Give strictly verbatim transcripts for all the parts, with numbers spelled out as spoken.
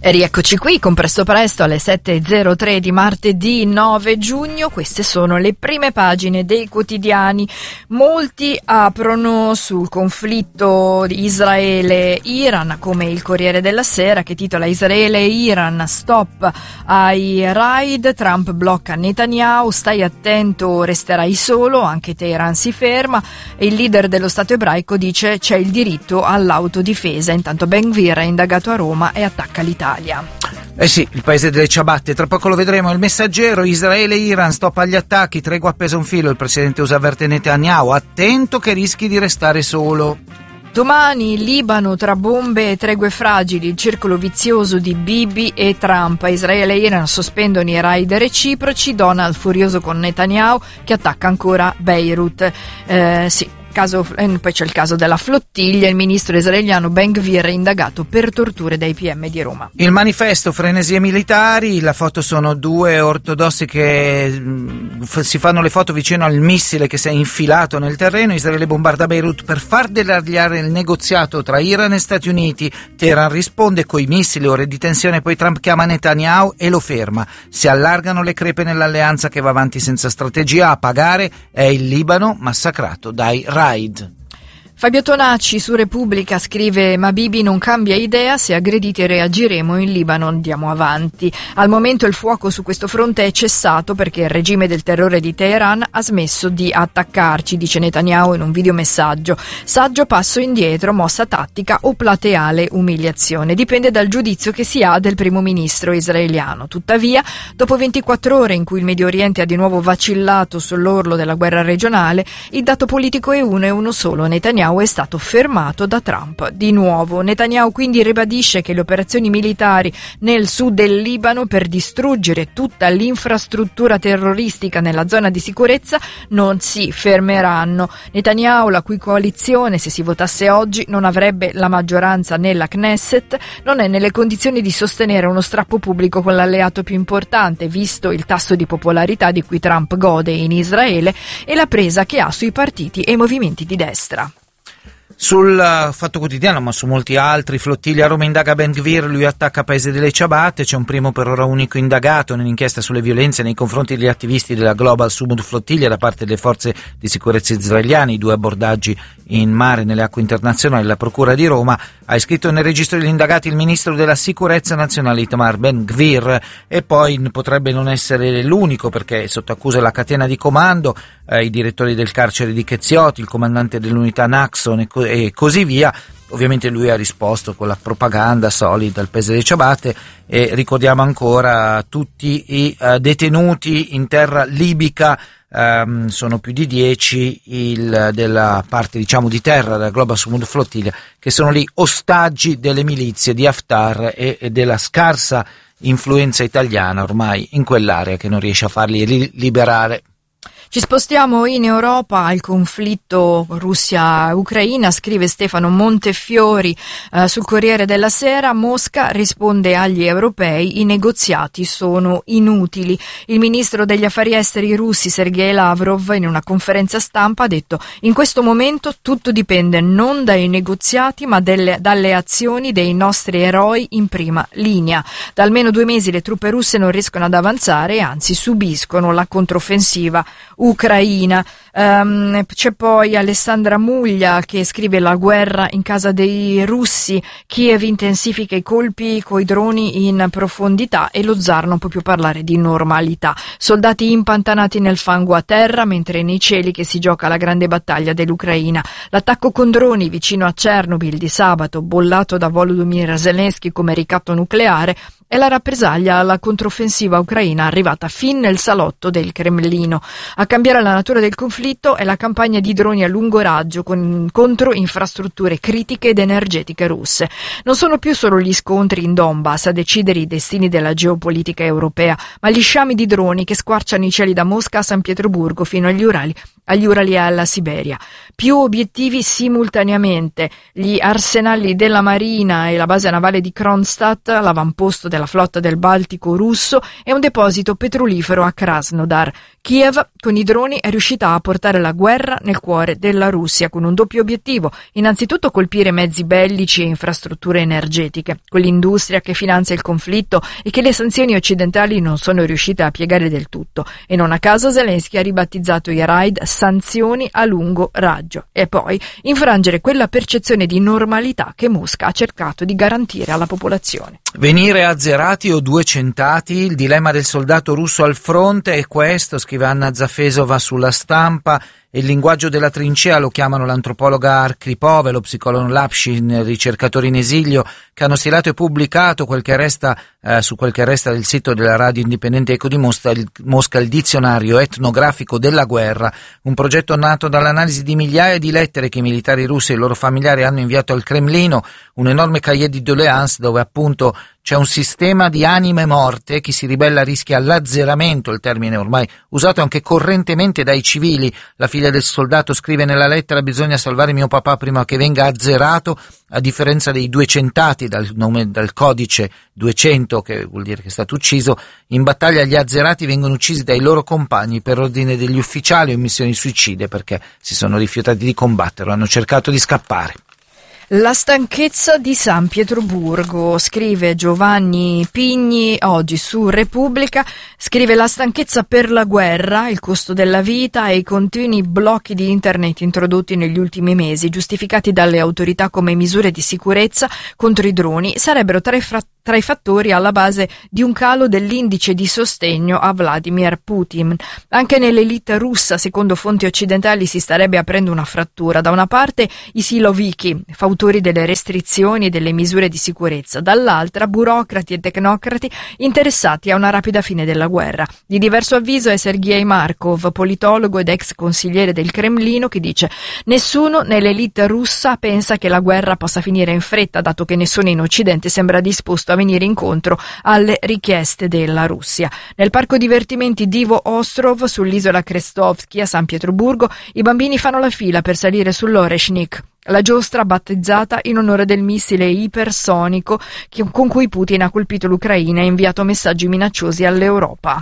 E rieccoci qui con Presto Presto alle sette e zero tre di martedì nove giugno. Queste sono le prime pagine dei quotidiani. Molti aprono sul conflitto di Israele-Iran, come il Corriere della Sera, che titola Israele e Iran, stop ai raid, Trump blocca Netanyahu, stai attento, resterai solo, anche Teheran si ferma, e il leader dello Stato ebraico dice c'è il diritto all'autodifesa. Intanto Ben Gvir è indagato a Roma e attacca l'Italia. Eh sì, il paese delle ciabatte, tra poco lo vedremo. Il Messaggero, Israele e Iran, stop agli attacchi, tregua appesa un filo, il presidente U S A avverte Netanyahu, attento che rischi di restare solo. Domani, Libano, tra bombe e tregue fragili, il circolo vizioso di Bibi e Trump. Israele e Iran sospendono i raid reciproci, Donald furioso con Netanyahu che attacca ancora Beirut. Eh, sì. Caso, eh, poi c'è il caso della flottiglia, il ministro israeliano Ben Gvir è indagato per torture dai P M di Roma. Il Manifesto, frenesie militari, la foto sono due ortodossi che mh, f- si fanno le foto vicino al missile che si è infilato nel terreno. Israele bombarda Beirut per far deragliare il negoziato tra Iran e Stati Uniti. Teheran risponde coi missili, ore di tensione, poi Trump chiama Netanyahu e lo ferma. Si allargano le crepe nell'alleanza che va avanti senza strategia, a pagare è il Libano massacrato dai raid. Fabio Tonacci su Repubblica scrive: ma Bibi non cambia idea, se aggrediti reagiremo, in Libano andiamo avanti. Al momento il fuoco su questo fronte è cessato perché il regime del terrore di Teheran ha smesso di attaccarci, dice Netanyahu in un videomessaggio. Saggio passo indietro, mossa tattica o plateale umiliazione, dipende dal giudizio che si ha del primo ministro israeliano. Tuttavia, dopo ventiquattro ore in cui il Medio Oriente ha di nuovo vacillato sull'orlo della guerra regionale, il dato politico è uno e uno solo: Netanyahu è stato fermato da Trump. Di nuovo, Netanyahu quindi ribadisce che le operazioni militari nel sud del Libano per distruggere tutta l'infrastruttura terroristica nella zona di sicurezza non si fermeranno. Netanyahu, la cui coalizione, se si votasse oggi, non avrebbe la maggioranza nella Knesset, non è nelle condizioni di sostenere uno strappo pubblico con l'alleato più importante, visto il tasso di popolarità di cui Trump gode in Israele e la presa che ha sui partiti e i movimenti di destra. Sul uh, Fatto Quotidiano, ma su molti altri, flottiglia Roma indaga Ben Gvir, lui attacca paese delle ciabatte, c'è un primo per ora unico indagato nell'inchiesta sulle violenze nei confronti degli attivisti della Global Sumud Flottiglia da parte delle forze di sicurezza israeliane, i due abbordaggi in mare nelle acque internazionali. La procura di Roma ha iscritto nel registro degli indagati il ministro della sicurezza nazionale Itamar Ben Gvir, e poi potrebbe non essere l'unico perché sotto accusa la catena di comando, eh, i direttori del carcere di Chezioti, il comandante dell'unità Naxon e co- e così via. Ovviamente lui ha risposto con la propaganda solida al paese delle ciabatte, e ricordiamo ancora tutti i uh, detenuti in terra libica, um, sono più di dieci il, della parte diciamo di terra della Global Sumud Flottiglia, che sono lì ostaggi delle milizie di Haftar e, e della scarsa influenza italiana ormai in quell'area che non riesce a farli li- liberare. Ci spostiamo in Europa al conflitto Russia-Ucraina, scrive Stefano Montefiori eh, sul Corriere della Sera. Mosca risponde agli europei, i negoziati sono inutili. Il ministro degli affari esteri russi Sergei Lavrov in una conferenza stampa ha detto: in questo momento tutto dipende non dai negoziati ma delle, dalle azioni dei nostri eroi in prima linea. Da almeno due mesi le truppe russe non riescono ad avanzare e anzi subiscono la controffensiva ucraina. Um, c'è poi Alessandra Muglia che scrive: la guerra in casa dei russi, Kiev intensifica i colpi coi droni in profondità e lo zar non può più parlare di normalità. Soldati impantanati nel fango a terra, mentre nei cieli che si gioca la grande battaglia dell'Ucraina. L'attacco con droni vicino a Chernobyl di sabato, bollato da Volodymyr Zelensky come ricatto nucleare, è la rappresaglia alla controffensiva ucraina arrivata fin nel salotto del Cremlino. A cambiare la natura del conflitto è la campagna di droni a lungo raggio con, contro infrastrutture critiche ed energetiche russe. Non sono più solo gli scontri in Donbass a decidere i destini della geopolitica europea, ma gli sciami di droni che squarciano i cieli da Mosca a San Pietroburgo fino agli Urali agli Urali e alla Siberia. Più obiettivi simultaneamente: gli arsenali della Marina e la base navale di Kronstadt, l'avamposto della flotta del Baltico russo e un deposito petrolifero a Krasnodar. Kiev con i droni è riuscita a portare la guerra nel cuore della Russia con un doppio obiettivo: innanzitutto colpire mezzi bellici e infrastrutture energetiche, quell'industria che finanzia il conflitto e che le sanzioni occidentali non sono riuscite a piegare del tutto, e non a caso Zelensky ha ribattezzato i raid sanzioni a lungo raggio. E poi infrangere quella percezione di normalità che Mosca ha cercato di garantire alla popolazione. Venire azzerati o duecentati, il dilemma del soldato russo al fronte è questo, scrive Anna Zafesova sulla Stampa. Il linguaggio della trincea lo chiamano l'antropologa Arkripov e lo psicologo Lapshin, ricercatori in esilio, che hanno stilato e pubblicato quel che resta, eh, su quel che resta del sito della radio indipendente Eco di Mosca il, Mosca, il dizionario etnografico della guerra, un progetto nato dall'analisi di migliaia di lettere che i militari russi e i loro familiari hanno inviato al Cremlino, un enorme cahier di doléances dove appunto c'è un sistema di anime morte, chi si ribella rischia l'azzeramento, il termine ormai usato anche correntemente dai civili. La figlia del soldato scrive nella lettera: bisogna salvare mio papà prima che venga azzerato, a differenza dei duecentati dal, nome, dal codice duecento, che vuol dire che è stato ucciso. In battaglia gli azzerati vengono uccisi dai loro compagni per ordine degli ufficiali o in missioni suicide perché si sono rifiutati di combattere o hanno cercato di scappare. La stanchezza di San Pietroburgo, scrive Giovanni Pigni oggi su Repubblica, scrive: la stanchezza per la guerra, il costo della vita e i continui blocchi di internet introdotti negli ultimi mesi, giustificati dalle autorità come misure di sicurezza contro i droni, sarebbero tra i, fra- tra i fattori alla base di un calo dell'indice di sostegno a Vladimir Putin. Anche nell'elite russa, secondo fonti occidentali, si starebbe aprendo una frattura. Da una parte i siloviki, fautori delle restrizioni e delle misure di sicurezza, dall'altra burocrati e tecnocrati interessati a una rapida fine della guerra. Di diverso avviso è Sergei Markov, politologo ed ex consigliere del Cremlino, che dice: nessuno nell'elite russa pensa che la guerra possa finire in fretta, dato che nessuno in Occidente sembra disposto a venire incontro alle richieste della Russia. Nel parco divertimenti Divo Ostrov, sull'isola Krestovsky a San Pietroburgo, i bambini fanno la fila per salire sull'Oreshnik, la giostra battezzata in onore del missile ipersonico con cui Putin ha colpito l'Ucraina e inviato messaggi minacciosi all'Europa.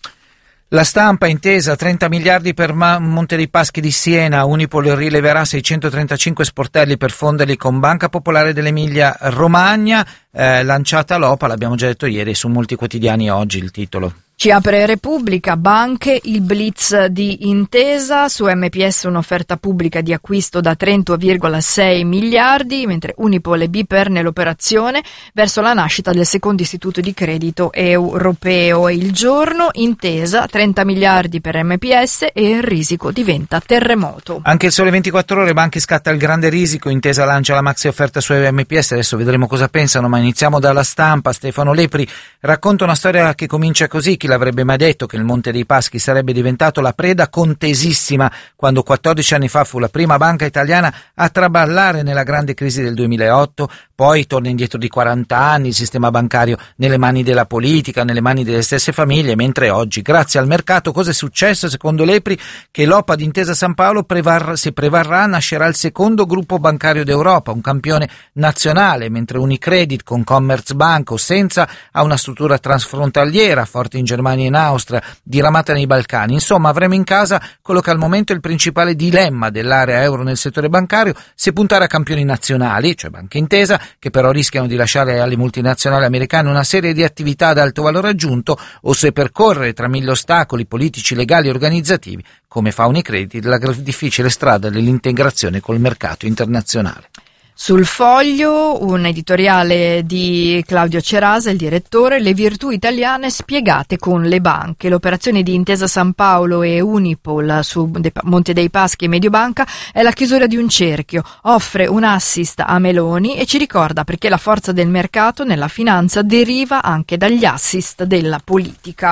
La Stampa: intesa trenta miliardi per Monte dei Paschi di Siena, Unipol rileverà seicentotrentacinque sportelli per fonderli con Banca Popolare dell'Emilia Romagna, eh, lanciata l'O P A, l'abbiamo già detto ieri, su molti quotidiani oggi il titolo. Ci apre Repubblica: banche, il blitz di Intesa, su M P S un'offerta pubblica di acquisto da trenta virgola sei miliardi, mentre Unipol e Biper nell'operazione verso la nascita del secondo istituto di credito europeo. E Il Giorno: Intesa, trenta miliardi per M P S e il risico diventa terremoto. Anche il Sole ventiquattro Ore: banche scatta il grande risico, Intesa lancia la maxi offerta su M P S, adesso vedremo cosa pensano, ma iniziamo dalla Stampa. Stefano Lepri racconta una storia che comincia così: chi l'avrebbe mai detto che il Monte dei Paschi sarebbe diventato la preda contesissima quando quattordici anni fa fu la prima banca italiana a traballare nella grande crisi del duemilaotto, poi torna indietro di quaranta anni il sistema bancario nelle mani della politica, nelle mani delle stesse famiglie, mentre oggi, grazie al mercato, cosa è successo? Secondo Lepri, che l'O P A di Intesa San Paolo prevar- se prevarrà nascerà il secondo gruppo bancario d'Europa, un campione nazionale, mentre Unicredit con Commerzbank o senza ha una struttura transfrontaliera, forte in Germania e in Austria, diramata nei Balcani. Insomma, avremo in casa quello che al momento è il principale dilemma dell'area euro nel settore bancario: se puntare a campioni nazionali, cioè Banca Intesa, che però rischiano di lasciare alle multinazionali americane una serie di attività ad alto valore aggiunto, o se percorrere tra mille ostacoli politici, legali e organizzativi, come fa Unicredit, la difficile strada dell'integrazione col mercato internazionale. Sul Foglio, un editoriale di Claudio Cerasa, il direttore: le virtù italiane spiegate con le banche. L'operazione di Intesa San Paolo e Unipol su Monte dei Paschi e Mediobanca è la chiusura di un cerchio, offre un assist a Meloni e ci ricorda perché la forza del mercato nella finanza deriva anche dagli assist della politica.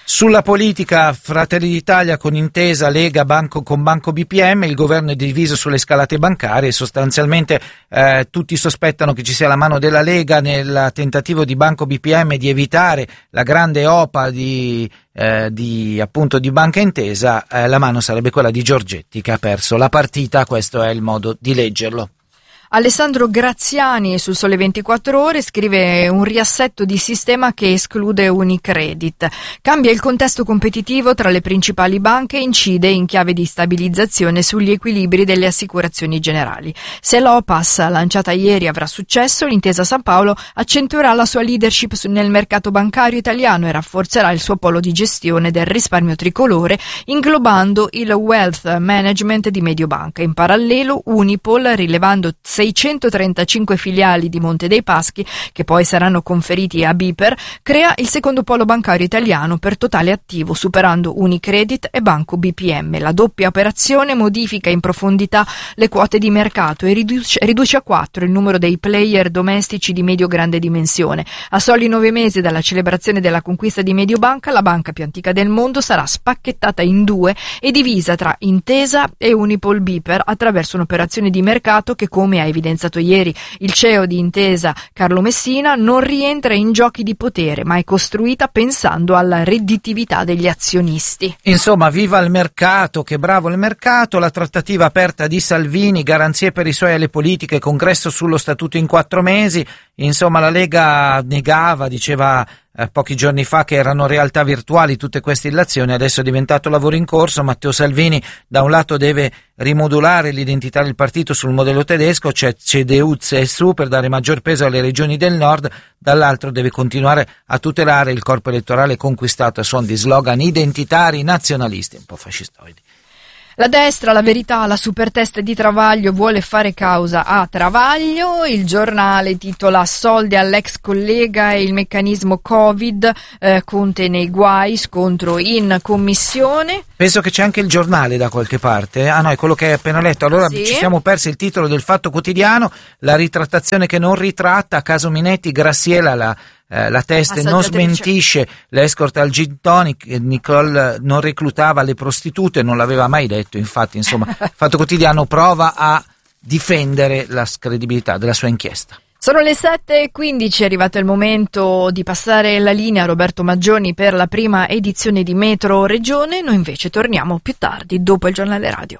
Sulla politica, Fratelli d'Italia con intesa Lega Banco con Banco B P M, il governo è diviso sulle scalate bancarie, sostanzialmente eh, tutti sospettano che ci sia la mano della Lega nel tentativo di Banco B P M di evitare la grande O P A di, eh, di appunto di Banca Intesa, eh, la mano sarebbe quella di Giorgetti che ha perso la partita, questo è il modo di leggerlo. Alessandro Graziani sul Sole ventiquattro Ore scrive un riassetto di sistema che esclude Unicredit. Cambia il contesto competitivo tra le principali banche e incide in chiave di stabilizzazione sugli equilibri delle assicurazioni generali. Se l'O P A S lanciata ieri avrà successo, l'Intesa San Paolo accentuerà la sua leadership nel mercato bancario italiano e rafforzerà il suo polo di gestione del risparmio tricolore, inglobando il wealth management di Mediobanca. In parallelo, Unipol, rilevando seicentotrentacinque filiali di Monte dei Paschi, che poi saranno conferiti a Biper, crea il secondo polo bancario italiano per totale attivo, superando Unicredit e Banco B P M. La doppia operazione modifica in profondità le quote di mercato e riduce, riduce a quattro il numero dei player domestici di medio-grande dimensione. A soli nove mesi dalla celebrazione della conquista di Mediobanca, la banca più antica del mondo sarà spacchettata in due e divisa tra Intesa e Unipol Biper attraverso un'operazione di mercato che, come ha evidenziato ieri il C E O di Intesa Carlo Messina, non rientra in giochi di potere, ma è costruita pensando alla redditività degli azionisti. Insomma, viva il mercato, che bravo il mercato, la trattativa aperta di Salvini, garanzie per i suoi alle politiche, congresso sullo statuto in quattro mesi, insomma la Lega negava, diceva Eh, pochi giorni fa che erano realtà virtuali tutte queste illazioni, adesso è diventato lavoro in corso. Matteo Salvini da un lato deve rimodulare l'identità del partito sul modello tedesco, cioè C D U C S U, per dare maggior peso alle regioni del nord, dall'altro deve continuare a tutelare il corpo elettorale conquistato a suon di slogan identitari nazionalisti, un po' fascistoidi. La destra, la verità, la supertesta di Travaglio vuole fare causa a Travaglio. Il Giornale titola soldi all'ex collega e il meccanismo Covid, eh, Conte nei guai, scontro in commissione. Penso che c'è anche il Giornale da qualche parte. Ah no, è quello che hai appena letto. Allora sì. Ci siamo persi il titolo del Fatto Quotidiano, la ritrattazione che non ritratta. A caso Minetti, Graziella la Eh, la Teste non smentisce l'escort al gin tonic, Nicole non reclutava le prostitute, non l'aveva mai detto, infatti insomma Fatto Quotidiano prova a difendere la credibilità della sua inchiesta. Sono le sette e quindici, è arrivato il momento di passare la linea a Roberto Maggioni per la prima edizione di Metro Regione. Noi invece torniamo più tardi, dopo il giornale radio.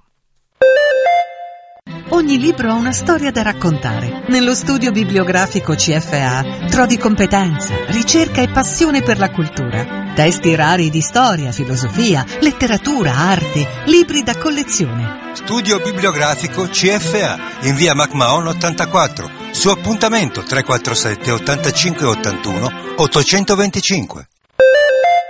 Ogni libro ha una storia da raccontare. Nello studio bibliografico C F A trovi competenza, ricerca e passione per la cultura. Testi rari di storia, filosofia, letteratura, arte, libri da collezione. Studio bibliografico C F A in via MacMahon ottantaquattro. Su appuntamento tre quattro sette ottantacinque ottantuno ottocentoventicinque.